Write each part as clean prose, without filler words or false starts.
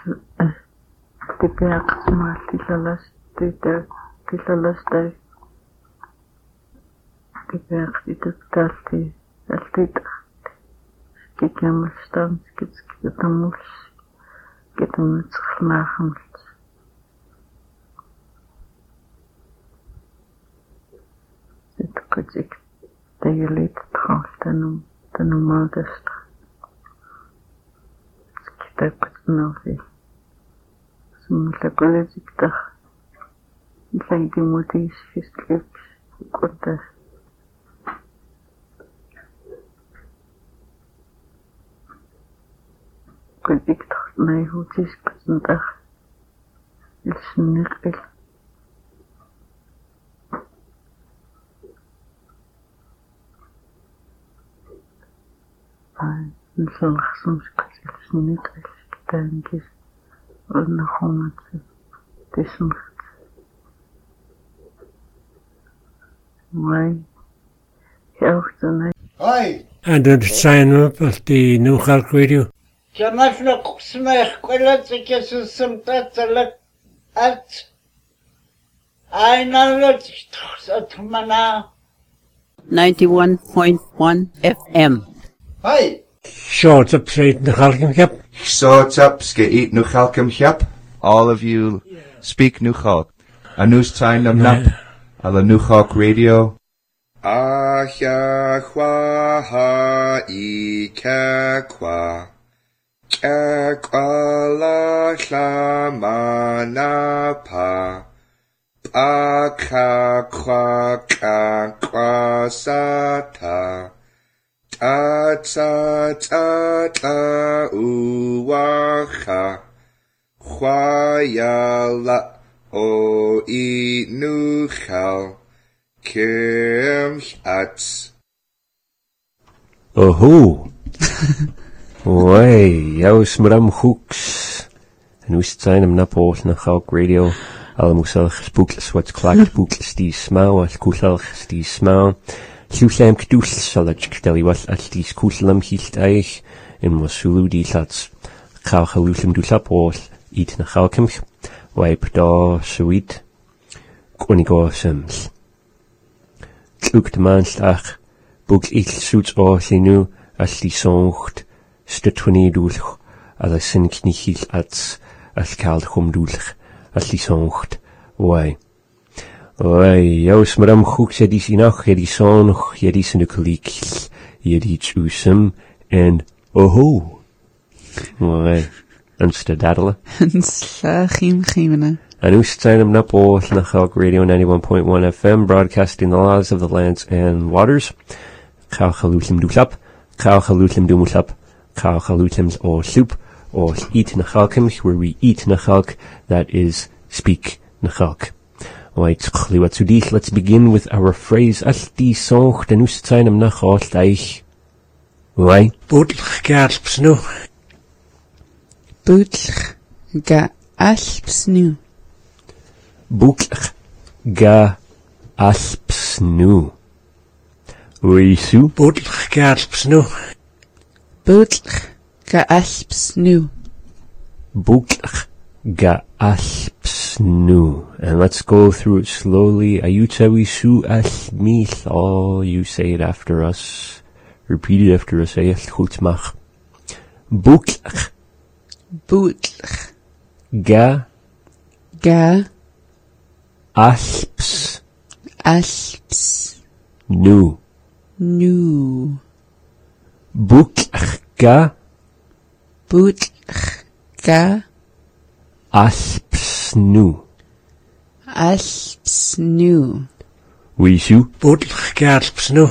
Tipiaqsmaal tilalastai tipiaqsitutaalti altitaqti kikiamalstaan skitskitamuls kitamitsqlnaaxamls sitqatik tayalit tanumaagasta skitaqatnausi sumlakulitikta ilaikimutis fistlip kuntas kulikta naihutis patntaq ilsniqil nilsonqarsumskilsniqil kitaankis olnaxumatsi tisumx Why? Hi. And the sign up of the New Khalk Radio. Janafna kusmech kweletse kesusumtatsalak at Ainalot Atmana 91.1 FM. Hi. Short up straight the Khalkim Cap. Short up ske nu Khalkim Cap. All of you speak Nu Khalk. A news time nam nap. Ala Nu Khalk Radio. Ahya hwa ha I kakwa. Kakwa la manapa. Pa kakwa kakwa sata. Ta ta ta ta uwaha. Hwa ya la. O I Nu Khalk Kim Hats. Oho. Way, jaus mram hooks. En wist zijn hem napos na Khalk Radio. Alle moeselg spookles wat klak spookles die smau als koeselg die smau. Sjoeslam kdoes zal het steli was als die koeselam hield eich. En wasulu die lats. Khalkhalusem doesapos. Eat na Khalkim. Wipe da sweet. Konigo sims. Tluk de maanstag. Boek ik zoets oors nu als die zongt. Stutwani doelch. Als sin knichil als kaald gom doelch. Als die zongt. Wai. Wai. Jaus maram goed je die sinach. Je die zongt. Je die sinukulik. Je die tjusem. En oho. Wai. Unsta daddle. Unsta chimene. And Ustainam Napo, Khalk Radio 91.1 FM, broadcasting the laws of the lands and waters. Khalkhalutim Dulap, Khalkhalutim Dumulap, Khalkhalutims or soup, or eat Nakhalkim, where we eat Nakhalk, that is, speak Nakhalk. Alright, let's begin with our phrase, Alti Sonch, den Ustainam Nachal Taich. Why? Bootlich Garspsnu. Bootlich Garspsnu. Bootlich Garspsnu. Oisu? Bootlich Garspsnu. Bootlich Garspsnu. Bootlich Garspsnu. And let's go through it slowly. Ayutawisu asmith. All you say it after us. Repeat it after us. Ayat chutmach. Bootlich. Bootlich. Ga. Asps. Nu. Bootlich ga. Aspsnu. Wishu. Bootlich Garspsnu.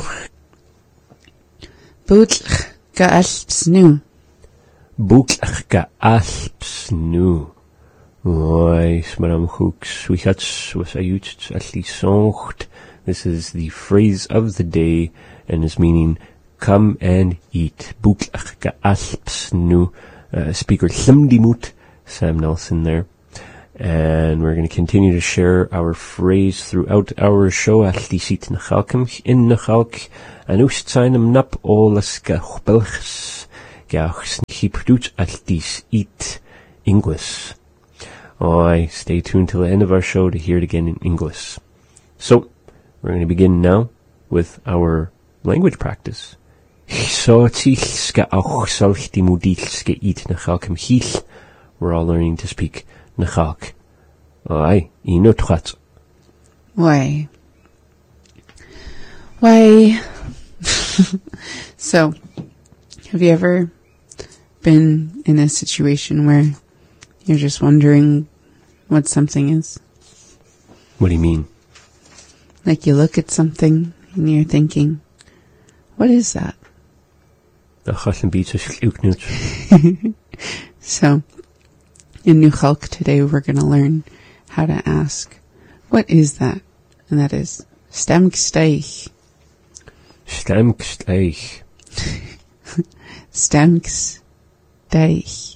Bootlich Garspsnu. Bootlich Garspsnu. Oi, smaram hooks, wihats, was ayuts, atli soncht. This is the phrase of the day, and is meaning, come and eat. Bootlich Garspsnu. Speaker Slimdimut, Sam Nelson there. And we're going to continue to share our phrase throughout our show. Atli sit Nakhalkim, in Nakhalk, and Ustainam nap olas gachbelchs. Gachs nchipdut atlis eat English. Oh, stay tuned till the end of our show to hear it again in English. So, we're going to begin now with our language practice. We're all learning to speak Nachalk. Why? So, have you ever been in a situation where you're just wondering what something is? What do you mean? Like you look at something and you're thinking, what is that? So, in New Chalk today, we're going to learn how to ask, what is that? And that is, stamksteich. Stamksteich. Stamksteich.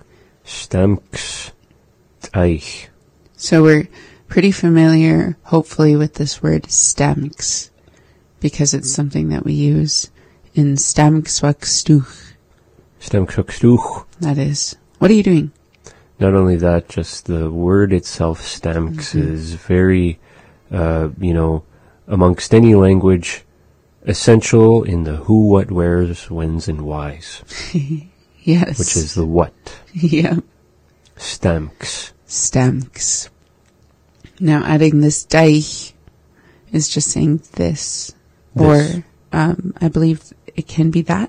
Stamksteich. So we're pretty familiar, hopefully, with this word stamks, because it's something that we use in stamkswakstuch. Stamkswakstuch. That is, what are you doing? Not only that, just the word itself, stamks, is very, amongst any language, essential in the who, what, wheres, whens, and whys. Yes. Which is the what. Yeah. Stamks. Stamks. Now, adding this daich is just saying this. Or, I believe it can be that.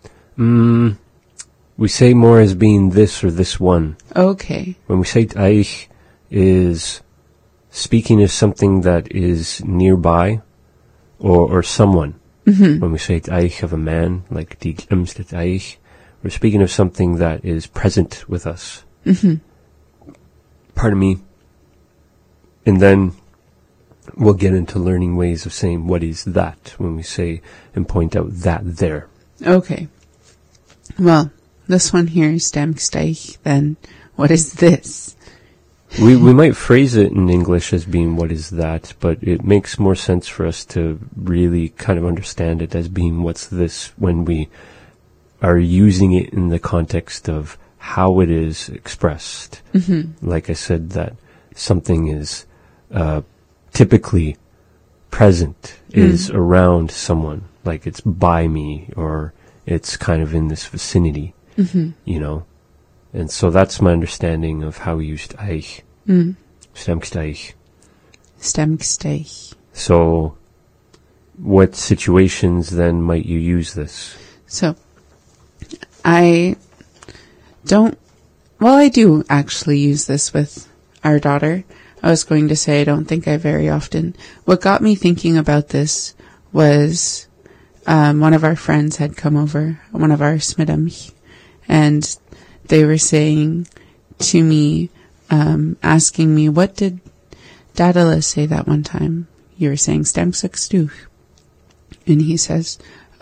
We say more as being this or this one. Okay. When we say daich, is speaking of something that is nearby or someone. Mm-hmm. When we say daich of a man, like die glimste daich, we're speaking of something that is present with us. Mm-hmm. Pardon me. And then we'll get into learning ways of saying what is that when we say and point out that there. Okay. Well, this one here is stamksteich, then what is this? We might phrase it in English as being what is that, but it makes more sense for us to really kind of understand it as being what's this when we are using it in the context of how it is expressed. Mm-hmm. Like I said, that something is typically present, is around someone, like it's by me or it's kind of in this vicinity, you know. And so that's my understanding of how we used eich. Stamksteich. Stamksteich. So, what situations then might you use this? So, I do actually use this with our daughter. I was going to say I don't think I very often. What got me thinking about this was one of our friends had come over, one of our smidam, and they were saying to me, asking me, what did Dadala say that one time? You were saying stamksukstuch. And he says,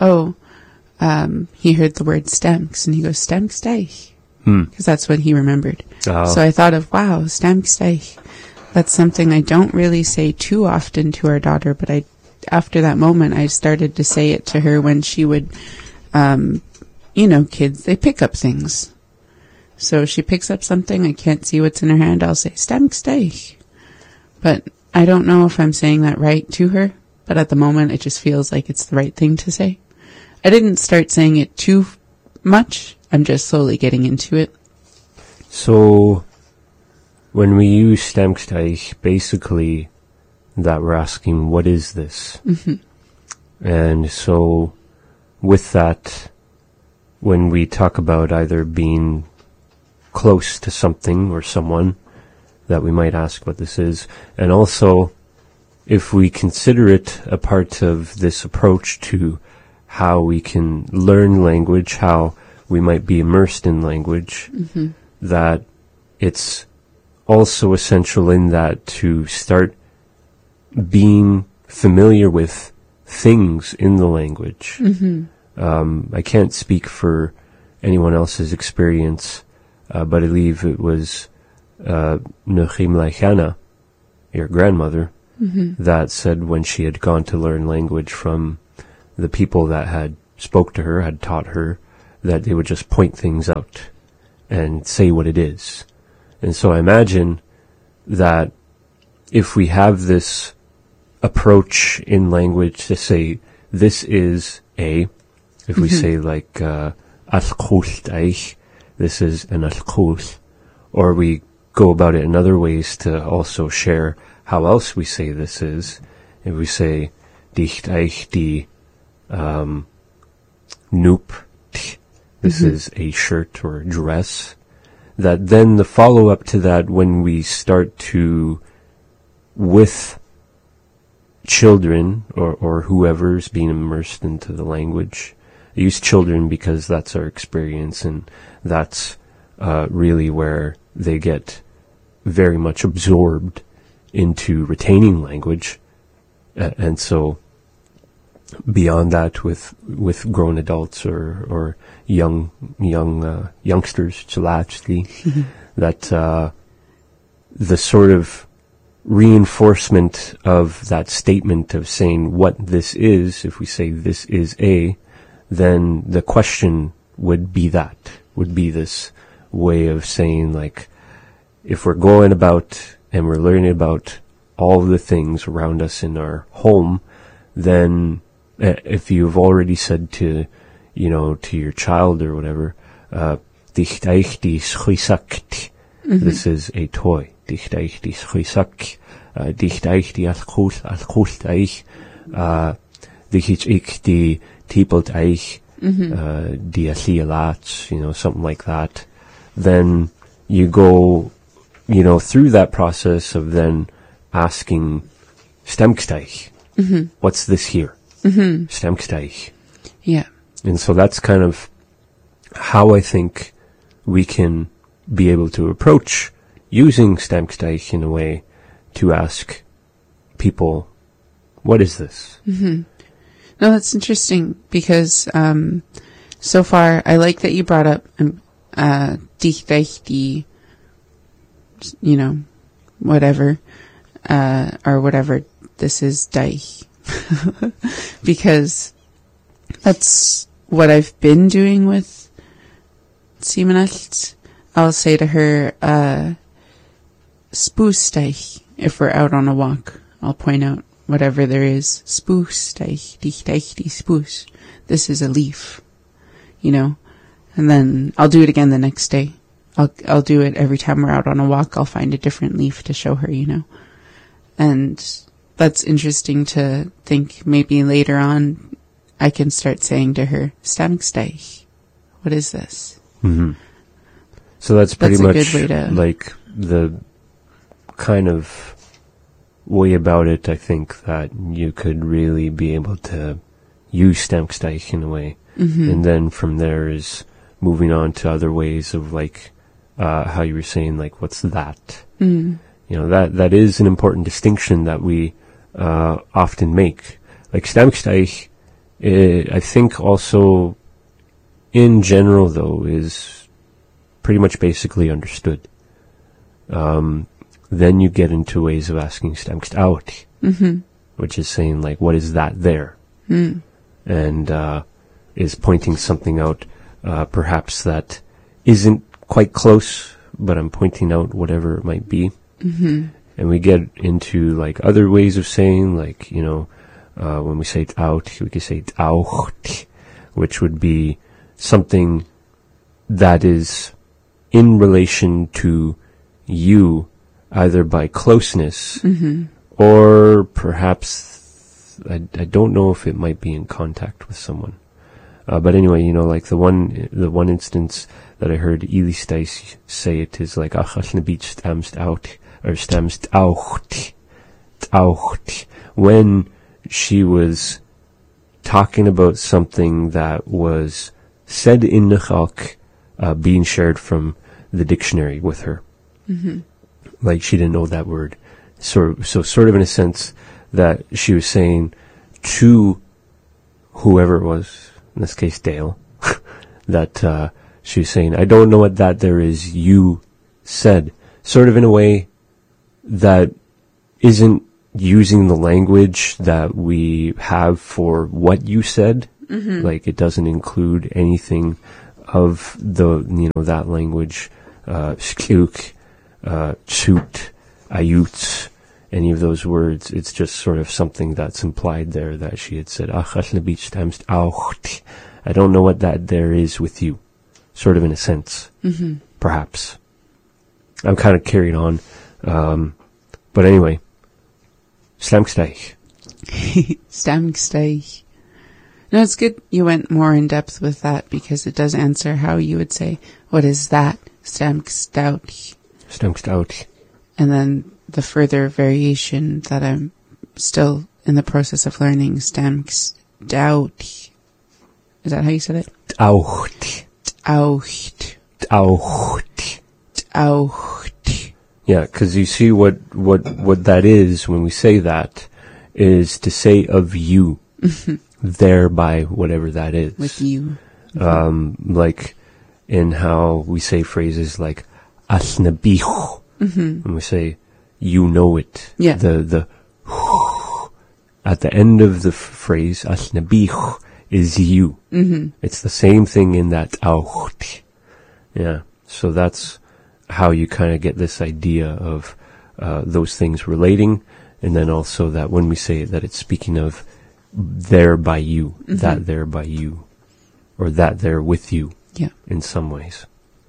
he heard the word stamks, and he goes, stamksteich. Because that's what he remembered. Oh. So I thought of, wow, stamksteich. That's something I don't really say too often to our daughter, but after that moment, I started to say it to her when she would, kids, they pick up things. So she picks up something, I can't see what's in her hand, I'll say, stamksteich. But I don't know if I'm saying that right to her, but at the moment, it just feels like it's the right thing to say. I didn't start saying it too much, I'm just slowly getting into it. So, when we use stamksteich, basically, that we're asking, what is this? Mm-hmm. And so, with that, when we talk about either being close to something or someone, that we might ask what this is. And also, if we consider it a part of this approach to how we can learn language, how we might be immersed in language, that it's also essential in that to start being familiar with things in the language. I can't speak for anyone else's experience, but I believe it was Nuchim Laichana, your grandmother, that said when she had gone to learn language from the people that had spoke to her, had taught her, that they would just point things out. and say what it is. And so I imagine that if we have this approach in language to say, this is a, if we say like, this is an alcohol, or we go about it in other ways to also share how else we say this is. If we say, dicht eich die, noop, this is a shirt or a dress, that then the follow-up to that, when we start to, with children or whoever's being immersed into the language, I use children because that's our experience, and that's really where they get very much absorbed into retaining language. And so beyond that, with grown adults or youngsters, that the sort of reinforcement of that statement of saying what this is, if we say this is a, then the question would be this way of saying, like, if we're going about and we're learning about all the things around us in our home, then if you've already said to your child or whatever, this is a toy. Something like that. Then you go, through that process of then asking, stemksteich, what's this here? Stemksteich. Yeah. And so that's kind of how I think we can be able to approach using stemksteich in a way to ask people, what is this? No, that's interesting because so far I like that you brought up die, whatever, or whatever this is, Deich. Because that's what I've been doing with Simonelt. I'll say to her, spoosdeich, if we're out on a walk. I'll point out whatever there is. Spoosdeich, dichtdeich, die spoos. This is a leaf, and then I'll do it again the next day. I'll do it every time we're out on a walk. I'll find a different leaf to show her, and that's interesting to think maybe later on I can start saying to her, Stamksteich, what is this? Mm-hmm. So that's pretty much a good way to, like the kind of way about it, I think, that you could really be able to use Stamksteich in a way. And then from there is moving on to other ways of, like, how you were saying, like, what's that? That is an important distinction that we often make. Like, Stamksteich, I think also, in general, though, is pretty much basically understood. Then you get into ways of asking Stamkstaut, which is saying, like, what is that there? And is pointing something out, perhaps that isn't quite close, but I'm pointing out whatever it might be. And we get into, like, other ways of saying, like, when we say out, we could say auch, which would be something that is in relation to you, either by closeness, or perhaps, I don't know if it might be in contact with someone. But anyway, like the one instance that I heard Eli Stice say it is like, ach, als ne beat stamst out, or stamst out, when she was talking about something that was said in Nechak, being shared from the dictionary with her. Like, she didn't know that word. So sort of in a sense that she was saying to whoever it was, in this case Dale, that she was saying, I don't know what that there is you said. Sort of in a way that isn't using the language that we have for what you said. Like, it doesn't include anything of that language, skuk, chut, ayut, any of those words. It's just sort of something that's implied there that she had said, I don't know what that there is with you, sort of in a sense, perhaps. I'm kind of carried on. But anyway, stamksteich. Stamksteich. No, it's good you went more in depth with that because it does answer how you would say, what is that? Stamksteich. Stamksteich. And then the further variation that I'm still in the process of learning, stamksteich. Is that how you said it? Aucht. Aucht. Aucht. Aucht. Yeah, because you see what that is when we say that is to say of you, thereby whatever that is. With you. Like in how we say phrases like asnabich, when we say you know it. Yeah. The at the end of the phrase asnabich is you. It's the same thing in that aucht. Yeah. So that's how you kind of get this idea of those things relating, and then also that when we say that it's speaking of there by you, that there by you, or that there with you. Yeah. In some ways.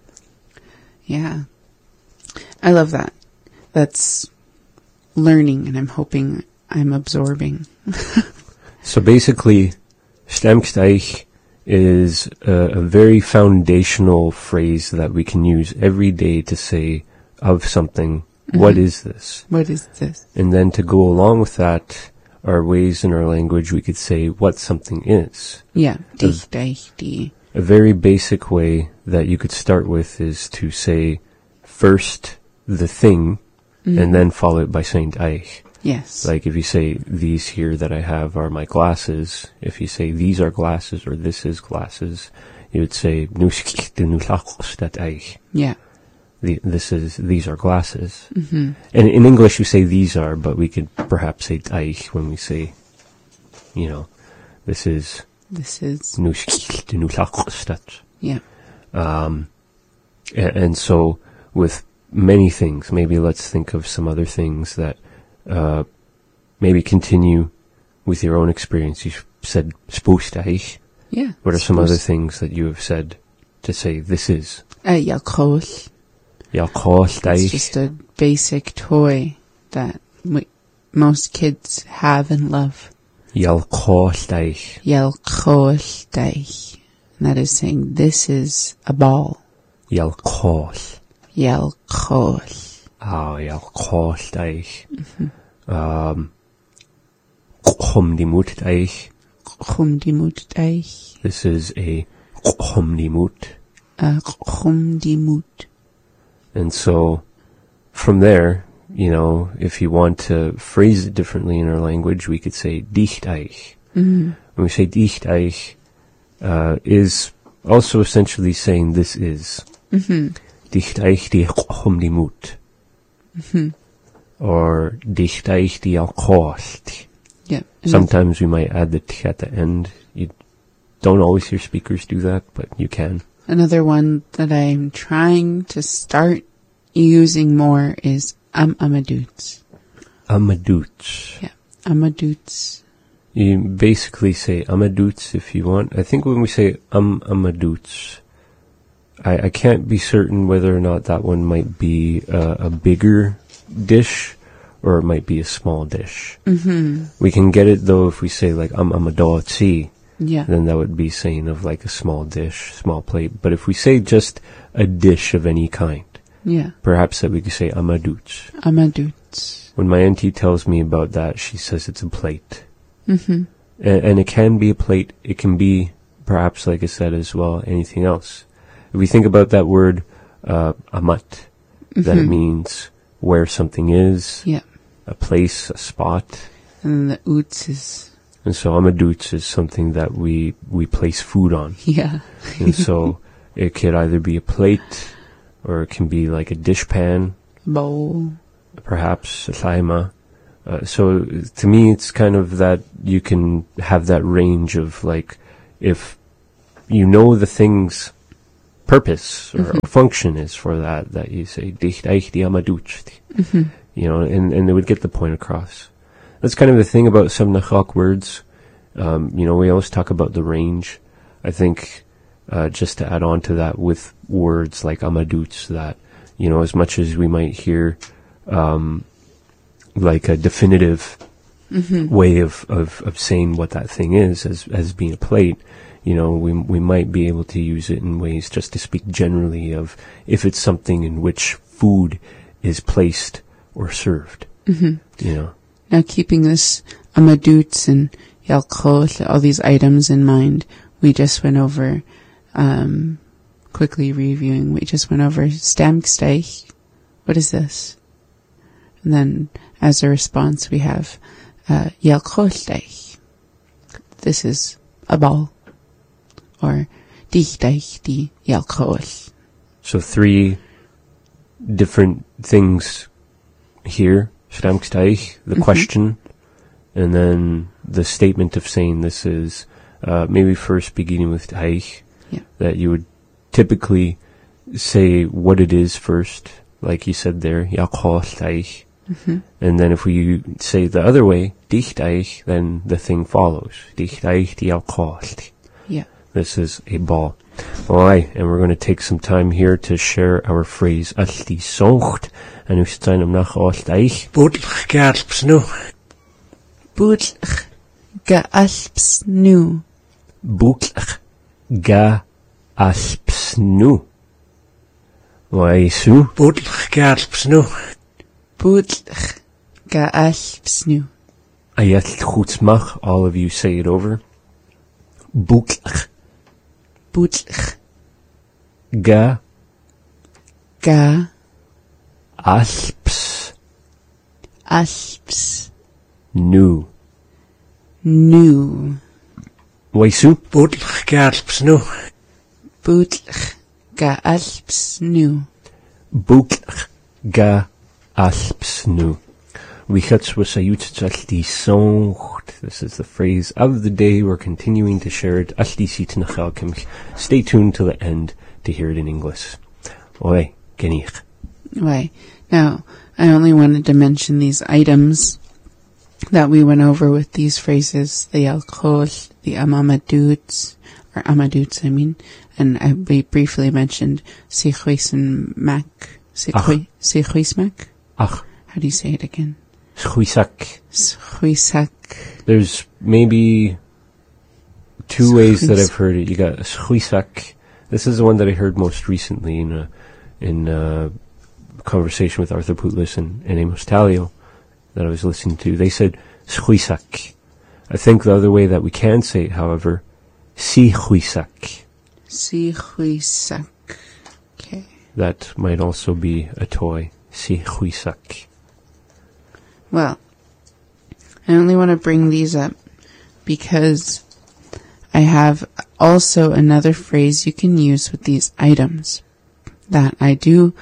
Yeah. I love that. That's learning, and I'm hoping I'm absorbing. So basically, stamksteich is a very foundational phrase that we can use every day to say of something, what is this? What is this? And then to go along with that are ways in our language we could say what something is. Yeah. Dich. A very basic way that you could start with is to say first the thing and then follow it by saying eich. Yes. Like if you say these here that I have are my glasses, if you say these are glasses or this is glasses, you would say Yeah. These are glasses. And in English you say these are, but we could perhaps say eich when we say, this is. Yeah. And so with many things, maybe let's think of some other things that maybe continue with your own experience. You said spooksteich. Yeah. What are some other things that you have said to say this is? Jalkoch. Jalkosteich. It's just a basic toy that most kids have and love. Jalkosteich. Jalkoch. And that is saying this is a ball. Jalkoch. Jalkoch. Ah, jalkosteich. Chumdimutteich. Chumdimutteich. This is a chumdimut. Chumdimut. And so, from there, if you want to phrase it differently in our language, we could say dichteich. When we say dichteich, is also essentially saying this is. Dichteich die chumdimut. Or dichteich die alkost. Yeah. Sometimes we might add the t at the end. You don't always hear speakers do that, but you can. Another one that I'm trying to start using more is amadoots. Amadoots. Yeah. Amadoots. You basically say amadoots if you want. I think when we say amadoots, I can't be certain whether or not that one might be a bigger dish or it might be a small dish. We can get it though if we say like amadotsi. Yeah. Then that would be saying of like a small dish, small plate. But if we say just a dish of any kind, Yeah. perhaps that we could say amadoots. Amadoots. When my auntie tells me about that, she says it's a plate. And it can be a plate. It can be, perhaps, like I said as well, anything else. If we think about that word, amat, that it means where something is, Yeah. a place, a spot. And then the oots is, And so amadoots is something that we place food on. yeah. And so it could either be a plate or it can be like a dishpan, Bowl. perhaps a laima. So to me, it's kind of that you can have that range of like, if you know the things purpose or function is for that you say, Dicht eich di amaduch. You know, and they would get the point across. That's kind of the thing about some Nachalk words. You know, we always talk about the range. I think, just to add on to that with words like amaduch, that, you know, as much as we might hear, like a definitive way of saying what that thing is as being a plate, you know, we might be able to use it in ways just to speak generally of if it's something in which food is placed or served. You know. Now, keeping this amaduts and yalkol, all these items in mind, we just went over, quickly reviewing, we just went over stamksteich. What is this? And then, as a response, we have yalkolsteich. This is a ball. Or dichtteich di yalkol. So 3 different things here. Stamksteich, the question, and then the statement of saying this is, maybe first beginning with teich, that you would typically say what it is first, like you said there, yalkolsteich. And then if we say the other way, dichtteich, then the thing follows. Dichtteich di yalkol. Yeah. This is a ball. Alright, and we're going to take some time here to share our phrase alti soncht, and we staan hem nach alteich. Boedlich gealps nu. Boedlich gealps nu. Boedlich gealps nu. Waisu. Boedlich gealps nu. Boedlich gealps nu. Ayat goedsmag, all of you say it over. Boedlich. Boedlich. Ga. Alps. Nu. Waisu. Boedlich gealps nu. Boedlich gealps nu. Boedlich gealps nu. This is the phrase of the day. We're continuing to share it. Stay tuned till the end to hear it in English. Oi, genich. Why? Now, I only wanted to mention these items that we went over with these phrases, the alcohol, the amaduts, I mean, and we briefly mentioned sichuismak. Sichuismak? Ach. How do you say it again? Schuisak. Schuisak. There's maybe 2 ways that I've heard it. You got schuisak. This is the one that I heard most recently in a conversation with Arthur Putlis and Amos Talio that I was listening to. They said schuisak. I think the other way that we can say it, however, sichuisak. Sichuisak. Okay. That might also be a toy. Sichuisak. Well, I only want to bring these up because I have also another phrase you can use with these items that I do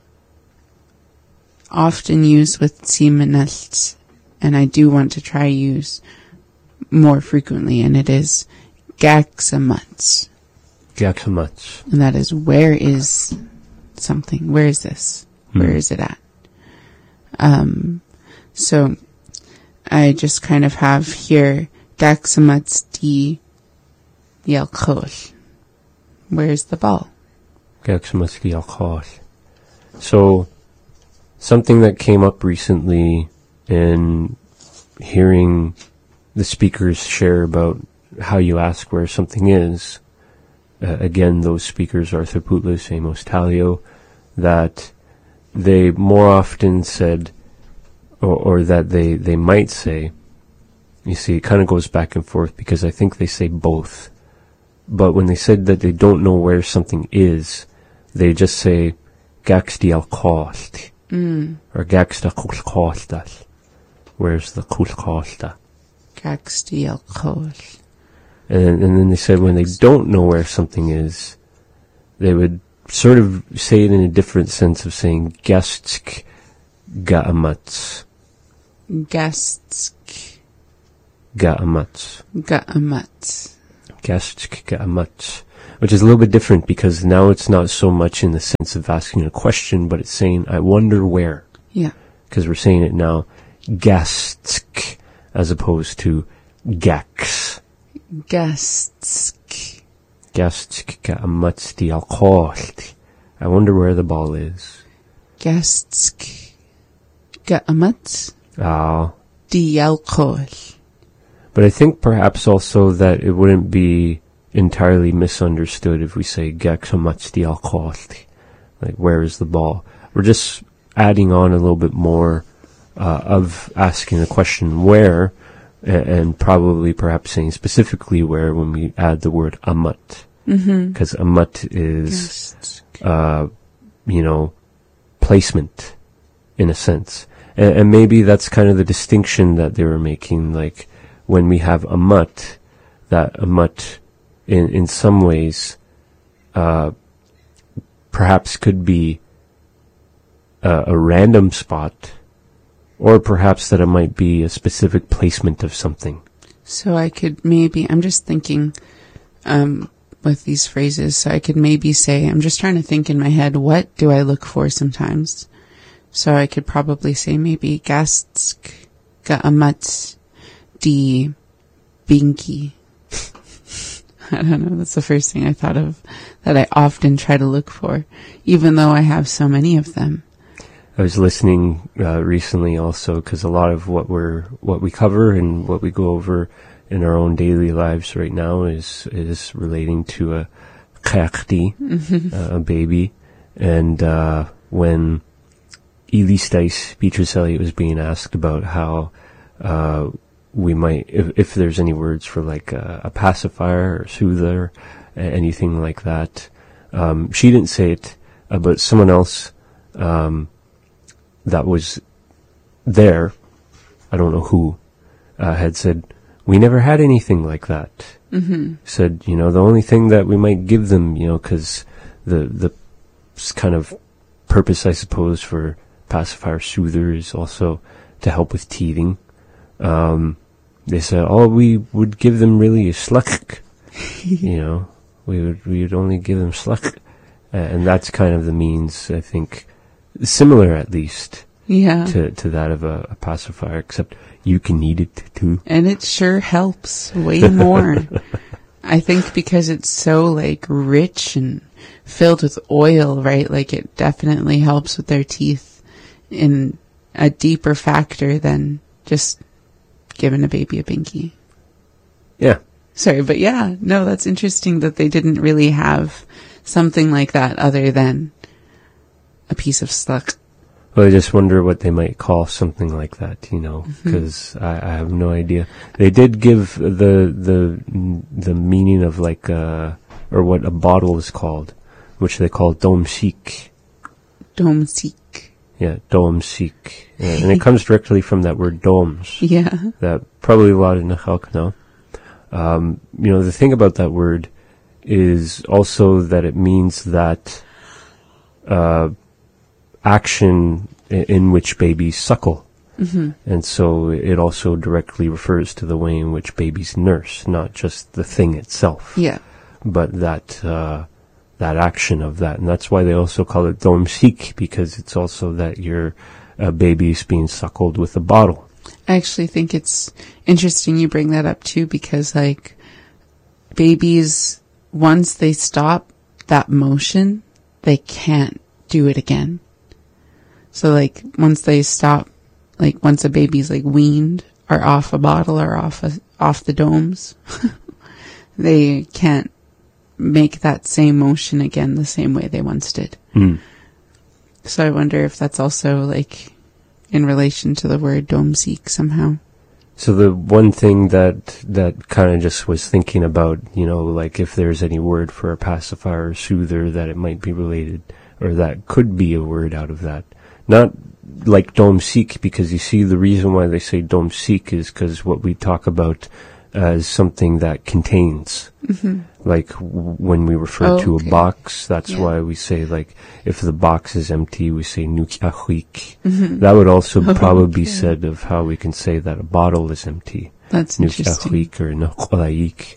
often use with simenelts, and I do want to try use more frequently, and it is gaxamuts. Gaxamuts. And that is, where is something? Where is this? Where is it at? So I just kind of have here gaxamuts di yalkol. Where's the ball? Gaxamuts di yalkol. So something that came up recently in hearing the speakers share about how you ask where something is. Again, those speakers, Arthur Putlis, Amos Talio, that they more often said, or that they might say, you see, it kind of goes back and forth because I think they say both. But when they said that they don't know where something is, they just say, gax di alkost. Or gax da kulkostas. Where's the kulkosta? Gax di alkost. And then they said when they don't know where something is, they would sort of say it in a different sense of saying gastsk ga'amatz. Gastsk Ga'amatz. ga'amatz. Gastsk ga'amatz. which is a little bit different because now it's not so much in the sense of asking a question, but it's saying, I wonder where. Yeah. Because we're saying it now, gastsk, as opposed to gax. Gastsk. Gastsk ka'amatz di alcohol. I wonder where the ball is. Gastsk ka'amatz Ah. di alcohol. But I think perhaps also that it wouldn't be entirely misunderstood if we say ga'amatz di alcohol. Like, where is the ball? We're just adding on a little bit more of asking the question where, and probably perhaps saying specifically where when we add the word amat. Because amat is, placement, in a sense. And maybe that's kind of the distinction that they were making, like, when we have amat, that amat, in some ways, perhaps could be a random spot, or perhaps that it might be a specific placement of something. So I could maybe, I'm just thinking with these phrases, so I could maybe say, I'm just trying to think in my head, what do I look for sometimes? So I could probably say maybe gastsk ka'amatz di binky. I don't know, that's the first thing I thought of that I often try to look for, even though I have so many of them. I was listening recently also because a lot of what we cover and what we go over in our own daily lives right now is relating to a kakti, a baby. And when Elistais Beatrice Eliot was being asked about how we might, if there's any words for like a pacifier or soother, anything like that, she didn't say it, but someone else that was there, I don't know who, had said, we never had anything like that. Said, the only thing that we might give them, because the kind of purpose, I suppose, for pacifier soother is also to help with teething. They said, all we would give them really is sluck. We would only give them sluck. And that's kind of the means, I think, similar at least, to that of a pacifier, except you can eat it too. And it sure helps way more. I think because it's so like rich and filled with oil, right? Like it definitely helps with their teeth in a deeper factor than just giving a baby a binky. Yeah. Sorry, but yeah, no, that's interesting that they didn't really have something like that other than a piece of sluck. Well, I just wonder what they might call something like that, because I have no idea. They did give the meaning of like or what a bottle is called, which they call domsik. Domsik. Yeah, domsik. And it comes directly from that word doms. Yeah. That probably a lot in Nachalk know. The thing about that word is also that it means that action in which babies suckle. And so it also directly refers to the way in which babies nurse, not just the thing itself. Yeah. But that action of that. And that's why they also call it domsik, because it's also that your baby is being suckled with a bottle. I actually think it's interesting you bring that up too, because like babies, once they stop that motion, they can't do it again. So like once they stop, like once a baby's like weaned or off a bottle or off the domes, they can't make that same motion again the same way they once did. So I wonder if that's also like in relation to the word domsik somehow. So the one thing that kind of just was thinking about, like if there's any word for a pacifier or soother that it might be related, or that could be a word out of that. Not like domsik, because you see the reason why they say domsik is because what we talk about as something that contains. Like when we refer to a box, that's why we say, like, if the box is empty, we say nukiahuik. That would also probably be said of how we can say that a bottle is empty. That's interesting. Nukiahuik or nuqalaik.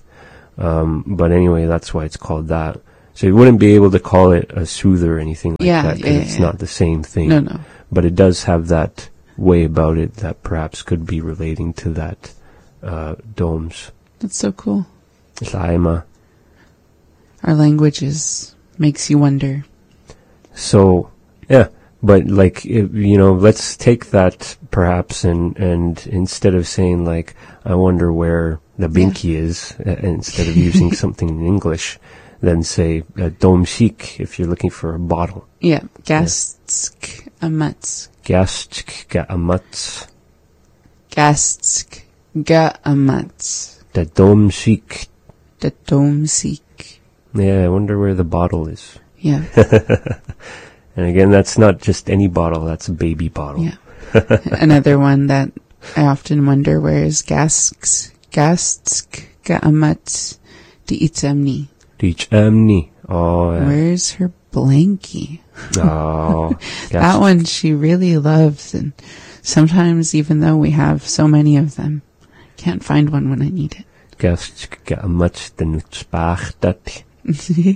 But anyway, that's why it's called that. So you wouldn't be able to call it a soother or anything like that, because it's not the same thing. No. But it does have that way about it that perhaps could be relating to that domes. That's so cool. Laima. Our languages makes you wonder. So, yeah. But like, let's take that perhaps and instead of saying like, I wonder where the binky is, instead of using something in English, then say domsik if you're looking for a bottle. Yeah, gastsk amats. Gastsk ga amats. Gastsk ga amats. The domsik. The domsik. Yeah, I wonder where the bottle is. Yeah. And again, that's not just any bottle, that's a baby bottle. Yeah. Another one that I often wonder, where is gastsk ga'amat di'itzamni? Di'itzamni. Oh, yeah. Where's her blankie? Oh. That one she really loves, and sometimes even though we have so many of them, can't find one when I need it. Gastsk ga'amat denutzbachtat. The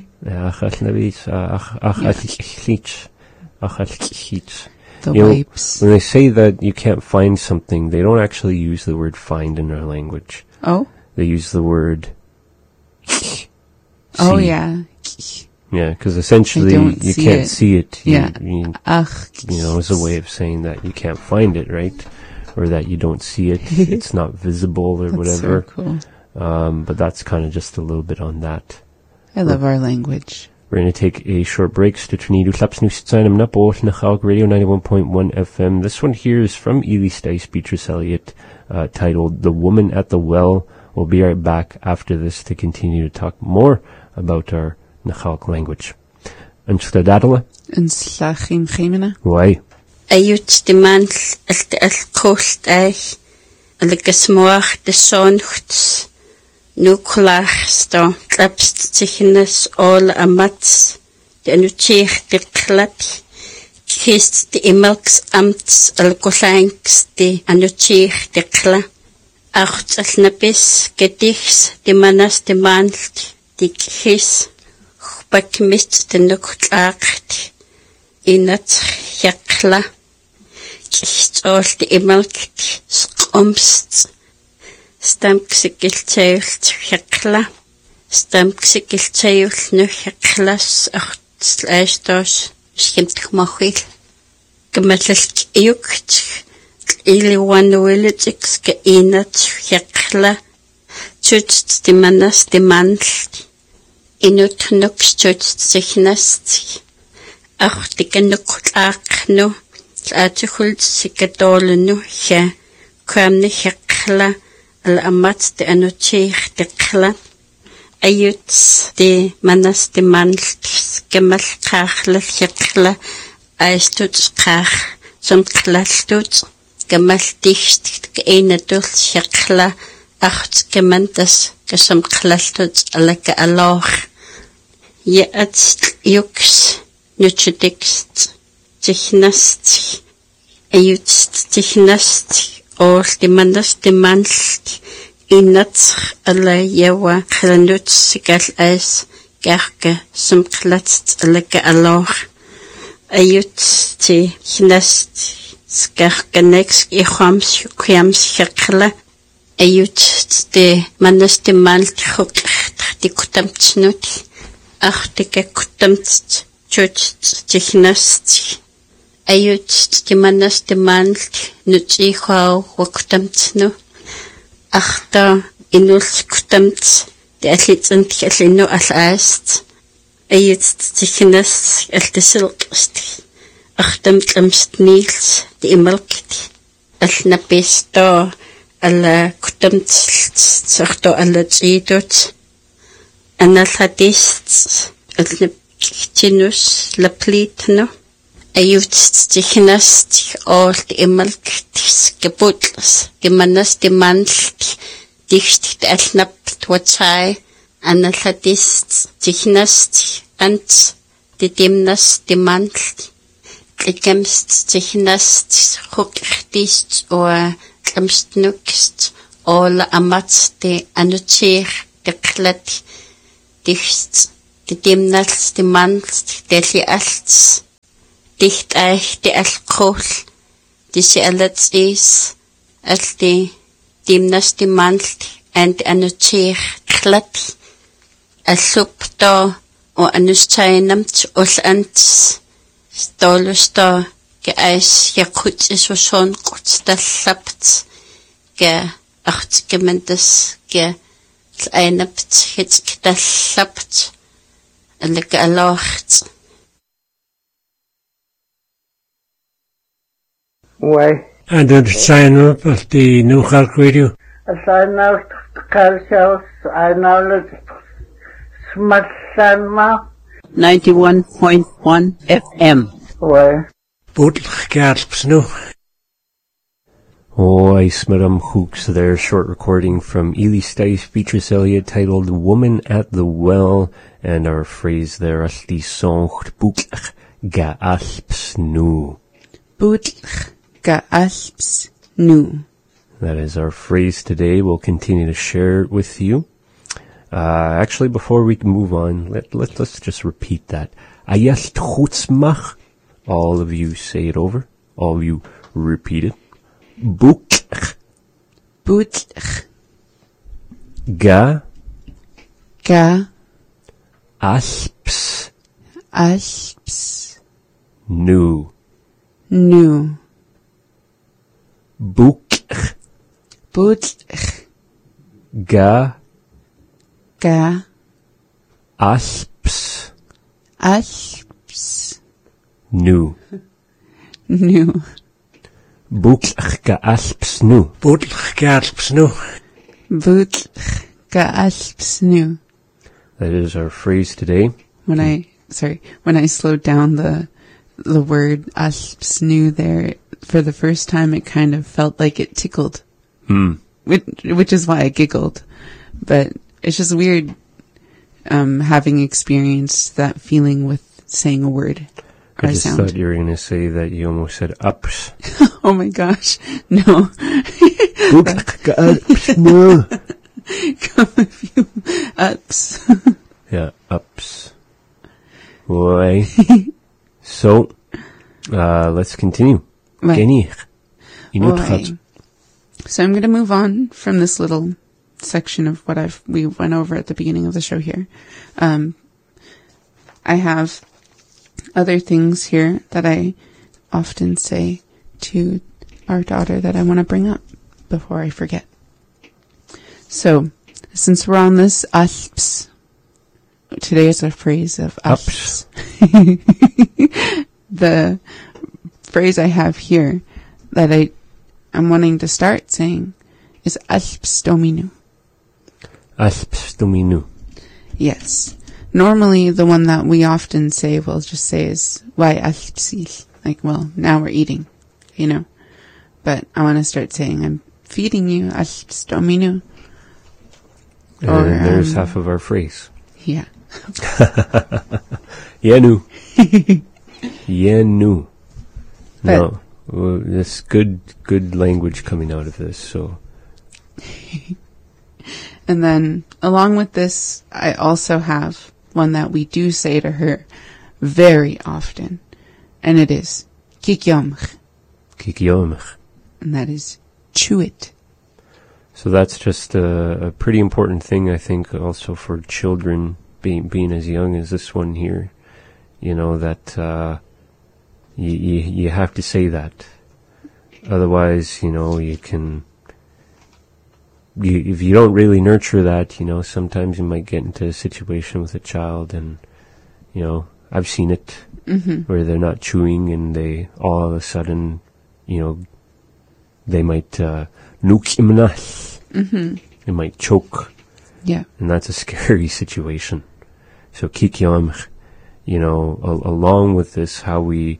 wipes. When they say that you can't find something, they don't actually use the word find in our language. Oh? They use the word oh, yeah. Yeah, because essentially you can't see it. Yeah. It's a way of saying that you can't find it, right? Or that you don't see it. It's not visible or whatever. So cool. But that's kind of just a little bit on that. I love our language. We're going to take a short break. Stutunidu Klapsnusitsainam Napo Nachalk Radio 91.1 FM. This one here is from Ely Stice Beatrice Eliot, titled The Woman at the Well. We'll be right back after this to continue to talk more about our Nachalk language. Anstadadala? Anslachim Chimena? Why? Ayut de man al kost eich, aligasmoach de sonchts. Nu klachsto, klapst zichnes all amats, de anuchich de klap, kist de imelks amts al kolanks de anuchich de kla, acht al nabis gedichs de manas de mand, de kis, chbak mist de nuklacht, inat jakla, kist all de imelkt, skomst, Stamksikiltayult hekla. Stamksikiltayult nu heklas achtslaistos. Skimtmachil. Gemetlk jukt. Iliwanuilitix geinat hekla. Tutst die manas die mandelt. Inut nux tutst sich nast. Ach die genuklak nu. Latschult sikadolenu he. Kwamni hekla. Al-amat de anuchich de kla. Ayuts de manas de mandels gemal kachle chekla. Aistuts kach som klastuts. Gemal dicht geene dul chekla. Achts gemantas gesom klastuts aleke aloch. Je atst juks nutschudikst. Tichnast. Ayuts tichnast. All die manas de mandelt inat alle jewa klanut sigal eis gerke som klatst aleke aloch. Ayut ti knast skerke nex I chams kwiams chakla. Ayut de manas de mandelt chuklacht di kutamtsnut. Ach de ke kutamtst chutst ti knast. Ayut die manas de mandelt nutsi chau wakutamtsnu. Achta inuls kutamts de atlitsant alinu alaist. Ayut tichinas altisilkst. Achtam tlamst nils de imalkt. Alnapisto ala kutamts sarto ala tsidot. Analhadist alnapkinus laplitno. Ayut tichinas all de imalkt gebutlas. Gemanas de mandelt dicht de alnapt watsai. Analhadist tichinas ant de dimnas de mandelt. Klemst tichinas hukrtist o klemst nukst all amats de anuchir Deklet, dicht, die dimnals, die mans, die alts, dicht eich, die alkohol, die sie allets is, als die dimnas, die mans, and anutir, klat, a sup da, o anustainamt, os ants, stolus da, ge eis, ge kuts is o son, kuts da slapt, ge acht gemendes, ge einapt, het da slapt, en ge alocht. Why? And then sign up at the New Khalk Radio. As I know cultures, I know that Smatsanma. 91.1 FM. Why? Bootlich Garps no. Oh, I smeram hooks there, short recording from Ely Stice, Beatrice Elliott, titled Woman at the Well, and our phrase there, as die songt, bootlich ga alps nu. Bootlich ga alps nu. That is our phrase today. We'll continue to share it with you. Actually, before we can move on, let's just repeat that. Ayas tchutzmach. All of you say it over. All of you repeat it. Bootlich. Bootlich Ga ga alps alps nu. nu. Bootlich Bootlich ga ga alps alps nu. nu. Bootlich ga alps nu. Bootlich Garps no. Bootlich ga alps nu. That is our phrase today. When I slowed down the word alps nu there, for the first time it kind of felt like it tickled. Which is why I giggled. But it's just weird, having experienced that feeling with saying a word or I a just sound. thought you were going to say that you almost said ups. Oh my gosh. No. Bootlich ga alps nu. Come a few ups. Yeah, ups. Boy. So, let's continue. Right. Genich. Inut Right. gaat. So I'm going to move on from this little section of what we went over at the beginning of the show here. I have other things here that I often say to our daughter that I want to bring up before I forget. So, since we're on this alps, today is a phrase of alps. The phrase I have here that I'm wanting to start saying is alps dominu. Alps dominu. Yes. Normally, the one that we often say, we'll just say is, why alpsil? Like, well, now we're eating, you know. But I want to start saying, I'm feeding you, alps dominu. Or, there's half of our phrase. Yeah. Yenu. Yenu. No. This good language coming out of this, so. And then, along with this, I also have one that we do say to her very often. And it is, kikyomch. Kikyomch. And that is, chew it. So that's just a pretty important thing, I think, also for children being as young as this one here. You know, that, you have to say that. Otherwise, you know, if you don't really nurture that, you know, sometimes you might get into a situation with a child and, you know, I've seen it, where they're not chewing and they all of a sudden, you know, they might, nuke imnas. They might choke. Yeah. And that's a scary situation. So kikyom, you know, along with this, how we,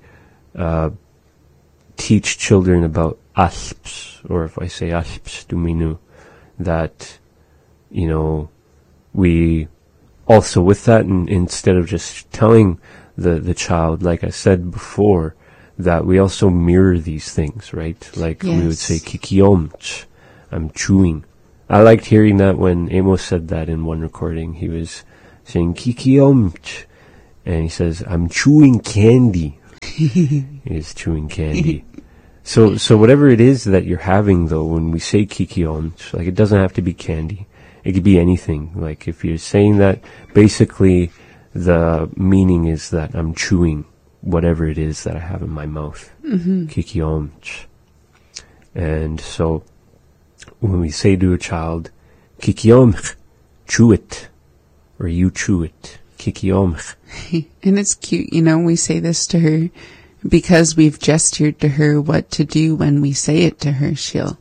teach children about alps, or if I say alps dominu, that, you know, we also with that, and instead of just telling the child, like I said before, that we also mirror these things, right? Like we would say kikiomch, I'm chewing, I liked hearing that when Amos said that in one recording. He was saying kikiomch, and he says, I'm chewing candy. He is chewing candy. So whatever it is that you're having, though, when we say kikiomch, like, it doesn't have to be candy. It could be anything. Like, if you're saying that, basically the meaning is that I'm chewing whatever it is that I have in my mouth. Kikiomch. And so when we say to a child, kikiomch, chew it, or you chew it, kikiomch. And it's cute, we say this to her because we've gestured to her what to do when we say it to her. She'll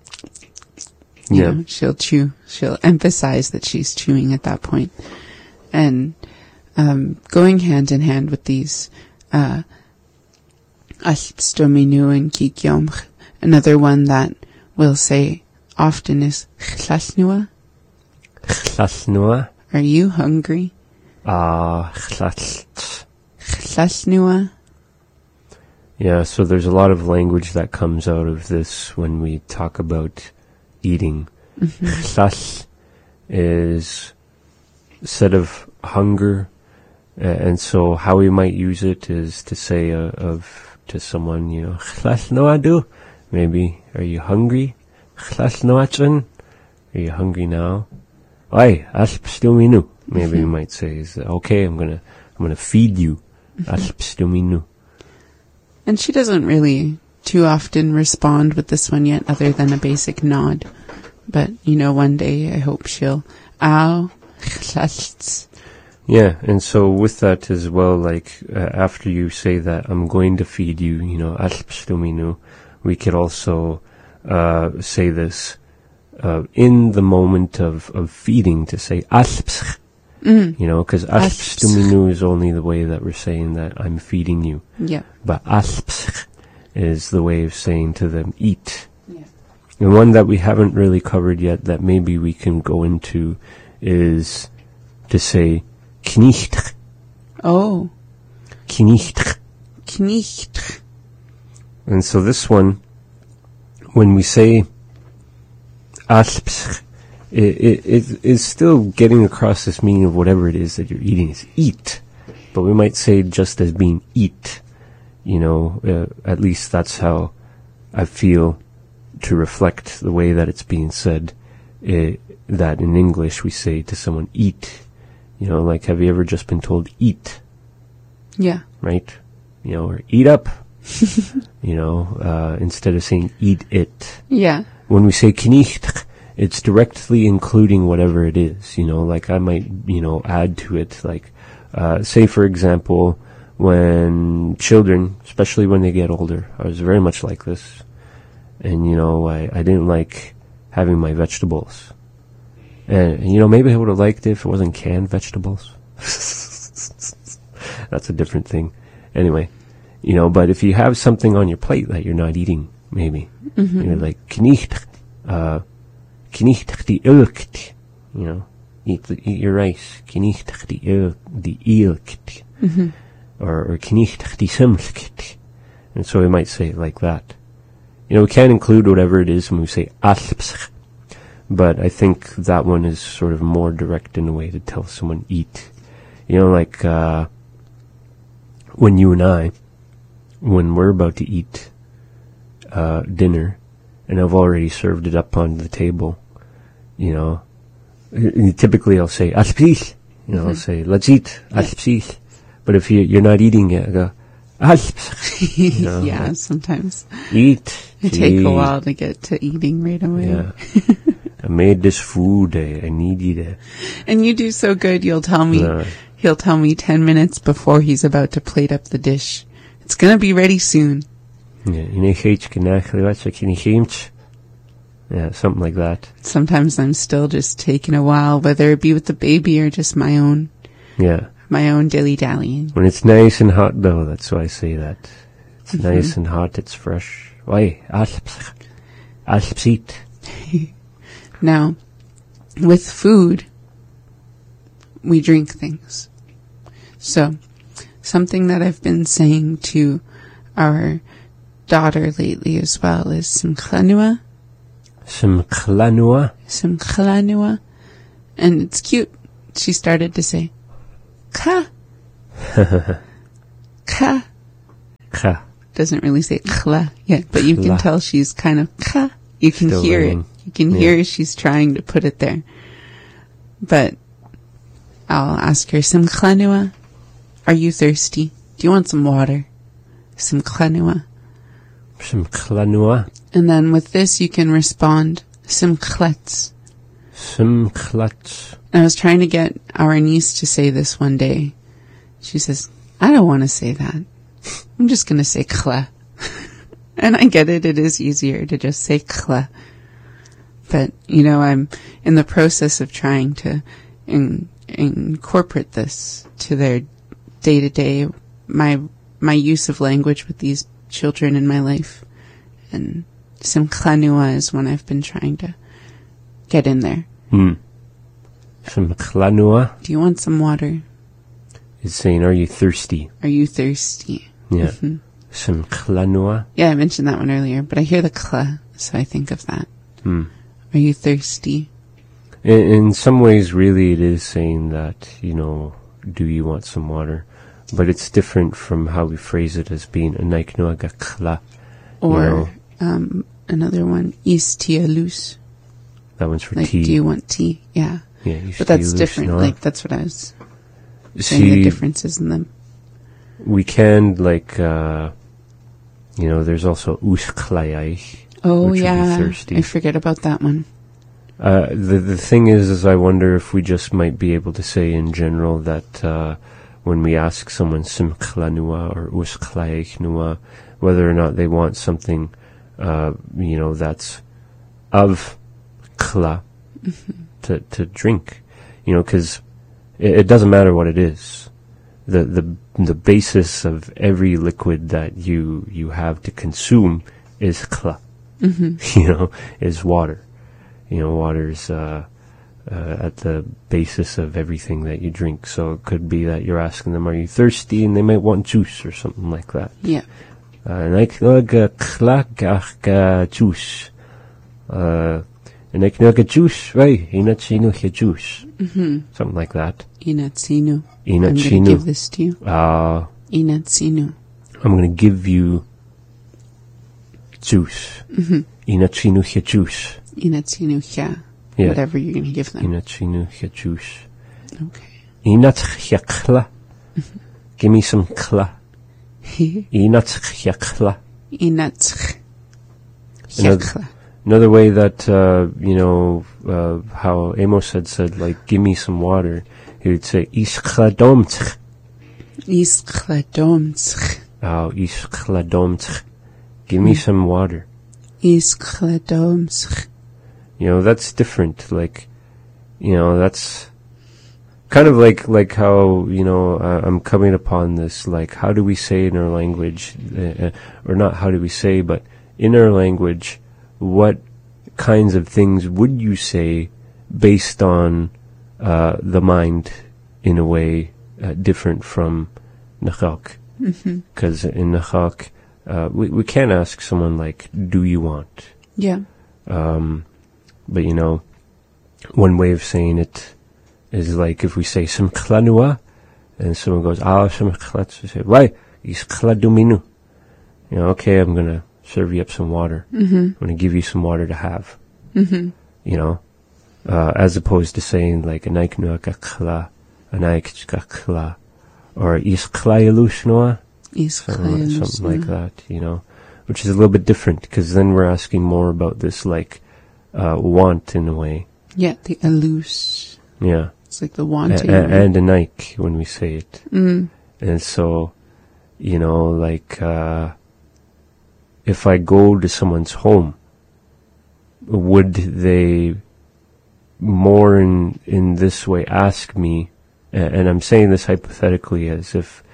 she'll chew. She'll emphasize that she's chewing at that point. And going hand in hand with these Alpstominu and kikiomch, another one that we'll say often is chlasnua. Chlasnua. Are you hungry? Chlasnua. Yeah, so there's a lot of language that comes out of this when we talk about eating. Chlas is said of hunger, and so how we might use it is to say to someone, chlas noadu, maybe, are you hungry? Chlas noachun, are you hungry now? Ay, alpstuminu, maybe we might say, is okay, I'm gonna feed you. Alpstuminu. And she doesn't really too often respond with this one yet, other than a basic nod. But, one day I hope she'll, ow, chlas. Yeah, and so with that as well, like, after you say that, I'm going to feed you, alpstuminu, we could also say this in the moment of feeding, to say alpsch, because alpstuminu is only the way that we're saying that I'm feeding you. Yeah. But alpsch is the way of saying to them, eat. Yeah. And one that we haven't really covered yet that maybe we can go into is to say knicht. Oh. Knicht. Knicht. And so this one, when we say alpsch, it is still getting across this meaning of whatever it is that you're eating is eat. But we might say just as being eat. At least that's how I feel to reflect the way that it's being said, that in English we say to someone, eat. Like, have you ever just been told, eat? Yeah. Right? Or eat up. Instead of saying, eat it. Yeah. When we say knicht, it's directly including whatever it is. Like, I might, add to it. Like, say, for example, when children, especially when they get older, I was very much like this. And, I didn't like having my vegetables. And, maybe I would have liked it if it wasn't canned vegetables. That's a different thing. Anyway, but if you have something on your plate that you're not eating, maybe, you're like, knicht die ilkt, eat your rice, knicht die ilkt, or knicht die simlkt. And so we might say it like that. We can't include whatever it is when we say alpsch, but I think that one is sort of more direct in a way to tell someone eat. Like, when you and I, when we're about to eat dinner, and I've already served it up on the table, typically I'll say, alpsch, I'll say, let's eat, alpsch. But if you're not eating it, I go, alpsch. Yeah, sometimes. Eat. It take a while to get to eating right away. Yeah. I made this food, I need it. And you do so good, he'll tell me 10 minutes before he's about to plate up the dish. It's gonna be ready soon. Yeah, something like that. Sometimes I'm still just taking a while, whether it be with the baby or just my own dilly-dallying. When it's nice and hot, though, that's why I say that. It's nice and hot, it's fresh. Why? Alpsit. Now, with food, we drink things. So, something that I've been saying to our daughter lately as well is simchanua. Simchlanua. Simchlanua. And it's cute. She started to say, ka. Ka. Ka. Doesn't really say kla yet, but you can tell she's kind of ka. You can Still hear learning. it. You can hear she's trying to put it there. But I'll ask her, Simchlanua, are you thirsty? Do you want some water? Simchlanua. Simchlanua. And then with this you can respond, Simchletz. Simchletz. I was trying to get our niece to say this one day. She says, I don't want to say that. I'm just going to say kla. And I get it. It is easier to just say kla. But, I'm in the process of trying to incorporate this to their day-to-day, my use of language with these children in my life. And Simchlanua is one I've been trying to get in there. Simchlanua. Do you want some water? It's saying, are you thirsty? Are you thirsty? Yeah. Simchlanua. Yeah, I mentioned that one earlier, but I hear the kla, so I think of that. Are you thirsty? In some ways, really, it is saying that, do you want some water? But it's different from how we phrase it as being anaiknuaga kla. Or another one, is tia loose? That one's for like, tea. do you want tea? Yeah. Yeah, but that's different. No? Like, that's what I was saying, the differences in them. We can, there's also usklayai. Oh, which yeah. would be thirsty. I forget about that one. The thing is I wonder if we just might be able to say in general that when we ask someone simchlanua or usklayai, whether or not they want something, that's of kla to drink, because it doesn't matter what it is. The basis of every liquid that you have to consume is kla. Is water. Water's at the basis of everything that you drink. So it could be that you're asking them, are you thirsty? And they might want juice or something like that. Yeah. And I juice. And I can get juice, right? Inatsinu juice. Something like that. Inatsinu. Inatsinu. I'm going to give this to you. Inatsinu. I'm going to give you juice. Inatsinu juice. Inatsinu ya. Yeah. Whatever you're going to give them. Inatsinu juice. Okay. Inatsinu give me some kla. Inatsinu. Inatsinu. Another way that, how Amos had said, like, give me some water, he would say, Iskhladomtch. Iskhladomtch. Oh, Iskhladomtch. Give me some water. Iskhladomtch. That's different. Like, that's kind of like how, I'm coming upon this, like, how do we say in our language, or not how do we say, but in our language, what kinds of things would you say based on the mind in a way different from Nachak? Because in Nachak, we can't ask someone like, do you want? Yeah. But one way of saying it is like if we say Simchlanua and someone goes, Simchlatz, we say, why? Iskladuminu. Okay, I'm going to serve you up some water. I'm going to give you some water to have. As opposed to saying like anaiknuaka kla, anaikchka kla, or isklayalus something like that, which is a little bit different because then we're asking more about this like want in a way. Yeah, the alus. Yeah. It's like the wanting. And anaik when we say it. And so, like, if I go to someone's home, would they more in this way ask me, and I'm saying this hypothetically as if,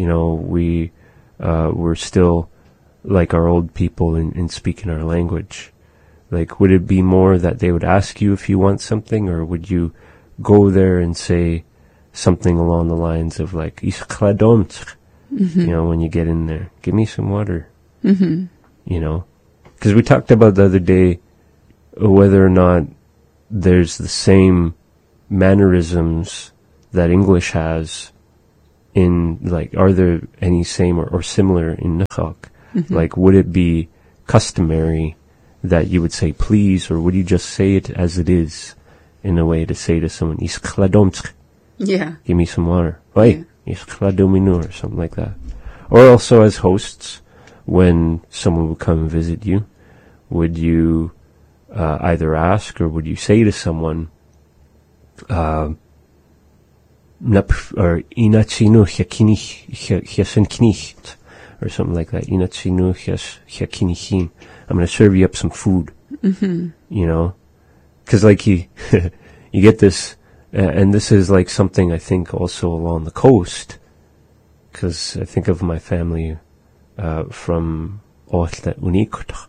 we're still like our old people in speaking our language. Like, would it be more that they would ask you if you want something, or would you go there and say something along the lines of like, Iskladont, when you get in there, give me some water. Because we talked about the other day, whether or not there's the same mannerisms that English has in, like, are there any same or similar in Nuxalk? Like, would it be customary that you would say please, or would you just say it as it is in a way to say to someone, Yeah. give me some water, or something like that? Or also as hosts, when someone would come and visit you, would you either ask or would you say to someone, or inatsinu knicht, or something like that. Inatsinu knichim. I'm going to serve you up some food. You know, because like you get this, and this is like something I think also along the coast, because I think of my family from Oslo Unikt,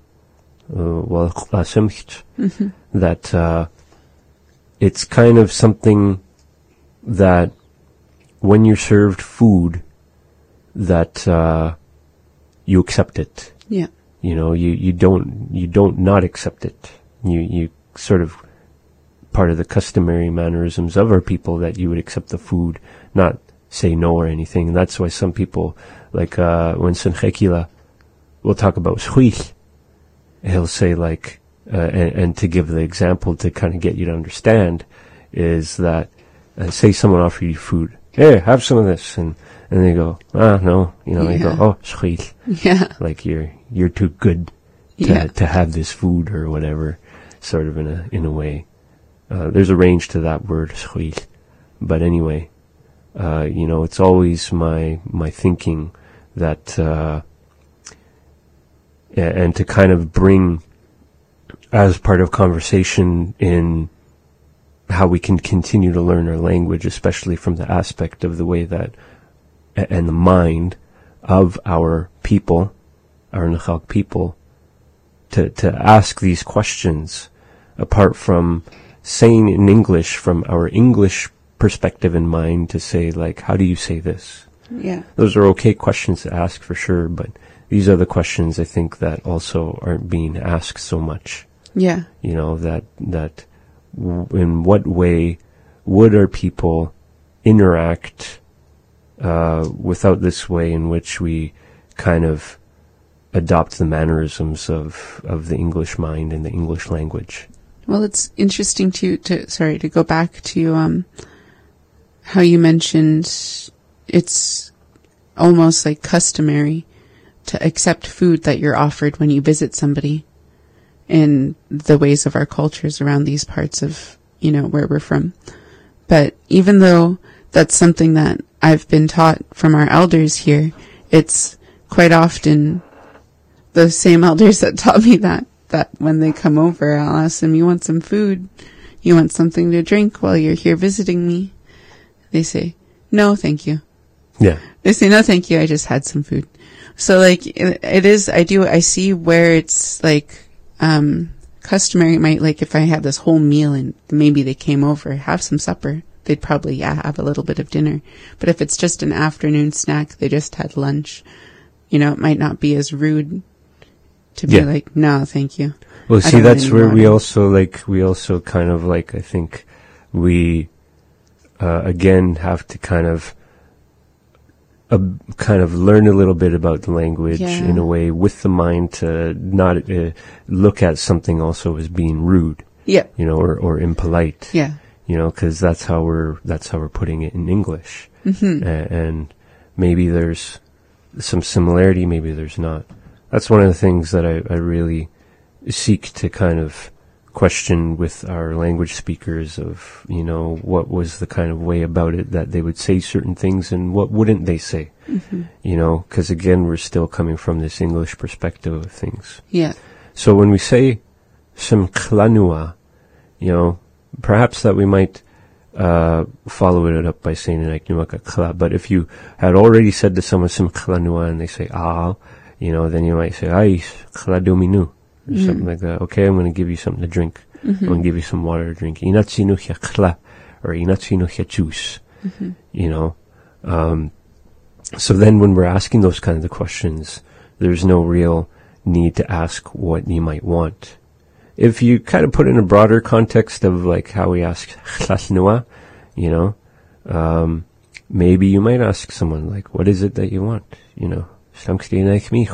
that it's kind of something that when you're served food, that you accept it. Yeah. You know, you don't not accept it. You sort of part of the customary mannerisms of our people that you would accept the food, not say no or anything. And that's why some people, like when Senchekila will talk about schuich, he'll say like, and to give the example to kind of get you to understand, is that say someone offer you food, hey, have some of this, and they go, no, you know, they go, oh, schuich. Yeah. Like you're too good to have this food or whatever, sort of in a way. There's a range to that word, schuich. But anyway, you know, it's always my thinking that, and to kind of bring as part of conversation in how we can continue to learn our language, especially from the aspect of the way that, and the mind of our people, our Nuxalk people, to ask these questions, apart from saying in English, from our English perspective in mind, to say like, how do you say this? Yeah. Those are okay questions to ask for sure, but these are the questions I think that also aren't being asked so much. Yeah. You know, that in what way would our people interact without this way in which we kind of adopt the mannerisms of the English mind and the English language. Well, it's interesting to go back to how you mentioned it's almost like customary to accept food that you're offered when you visit somebody, in the ways of our cultures around these parts of, you know, where we're from. But even though that's something that I've been taught from our elders here, it's quite often the same elders that taught me that when they come over, I'll ask them, you want some food? You want something to drink while you're here visiting me? They say, no, thank you. Yeah. They say, no, thank you. I just had some food. So like, it is, I see where it's like, customary. Might, like, if I had this whole meal and maybe they came over, have some supper, they'd probably, have a little bit of dinner. But if it's just an afternoon snack, they just had lunch, you know, it might not be as rude to be like, no, thank you. Well, see, that's where we also kind of like, I think we, again, have to kind of learn a little bit about the language in a way with the mind to not look at something also as being rude. Yeah. You know, or impolite. Yeah. You know, because that's how we're putting it in English. Mm-hmm. And maybe there's some similarity, maybe there's not. That's one of the things that I really seek to kind of question with our language speakers of, you know, what was the kind of way about it that they would say certain things and what wouldn't they say, you know, because again, we're still coming from this English perspective of things. Yeah. So when we say Simchlanua, you know, perhaps that we might follow it up by saying like Nuaka, but if you had already said to someone Simchlanua and they say you know, then you might say Ay Kladominu. Or something like that. Okay, I'm going to give you something to drink. I'm going to give you some water to drink. Inatsinu chakla, or inatsinu chachus. You know. So then when we're asking those kinds of questions, there's no real need to ask what you might want. if you kind of put in a broader context of like how we ask chlasnua, you know, maybe you might ask someone like, what is it that you want? You know,